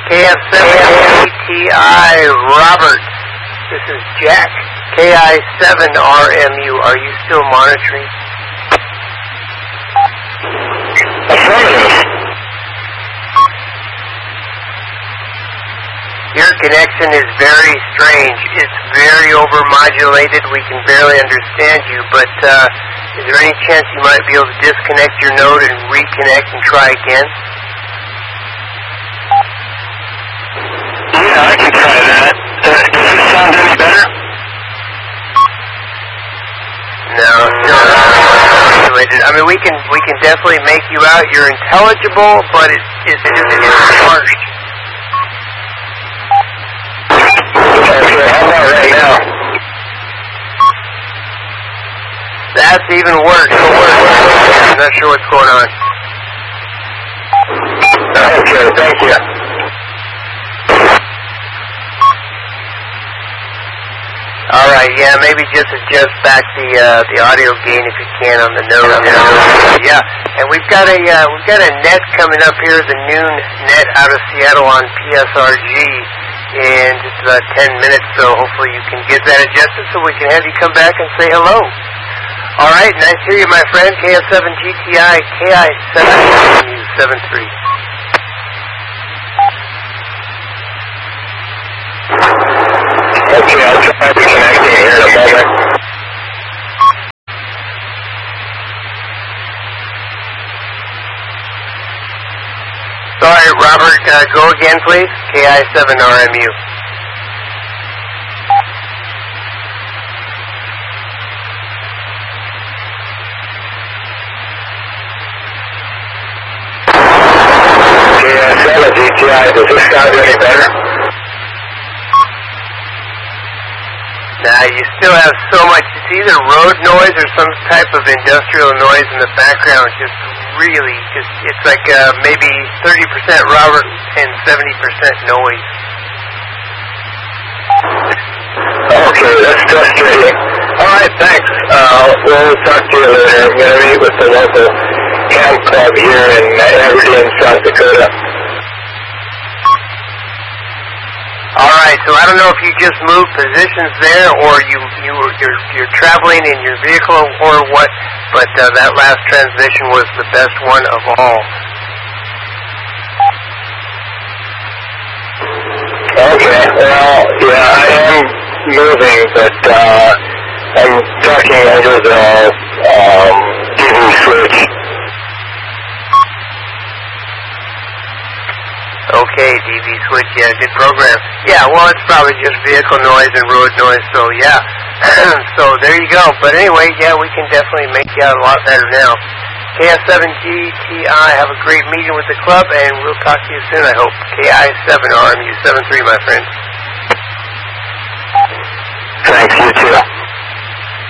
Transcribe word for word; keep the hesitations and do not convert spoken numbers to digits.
K F seven G T I, Robert. This is Jack. K I seven R M U. Are you still monitoring? Affirmative. Your connection is very strange. It's very overmodulated. We can barely understand you, but uh, is there any chance you might be able to disconnect your node and reconnect and try again? Yeah, I can try that. Uh, does this sound any better? No, still not modulated. I mean, we can we can definitely make you out. You're intelligible, but it, it, it, it's harsh. Okay, how about right now? That's even worse. I'm not sure what's going on. Okay, thank you. All right, yeah, maybe just adjust back the uh, the audio gain if you can on the node. Yeah, and we've got a uh, we've got a net coming up here, the noon net out of Seattle on P S R G in just about ten minutes. So hopefully you can get that adjusted so we can have you come back and say hello. All right, nice to hear you, my friend. K F seven G T I, K I seven seven three. Okay, I'll try to connect in here in a moment. Sorry, Robert, uh, go again, please. K I seven R M U. K I seven G T I, does this sound any better? Nah, you still have so much. It's either road noise or some type of industrial noise in the background. Just really, just it's like uh, maybe thirty percent Robert and seventy percent noise. Okay, that's frustrating. All right, thanks. Uh, we'll talk to you later. I'm going to meet with the local ham club here in Aberdeen, South Dakota. All right, so I don't know if you just moved positions there, or you you were you're, you're traveling in your vehicle, or what. But uh, that last transmission was the best one of all. Okay, well, yeah, I am moving, but uh, I'm talking over the um, D V switch. Okay, D V switch, yeah, good program. Yeah, well, it's probably just vehicle noise and road noise, so yeah. So there you go. But anyway, yeah, we can definitely make you out a lot better now. K F seven G T I, have a great meeting with the club, and we'll talk to you soon, I hope. K I seven R M U seven three, my friend. Thanks, you too.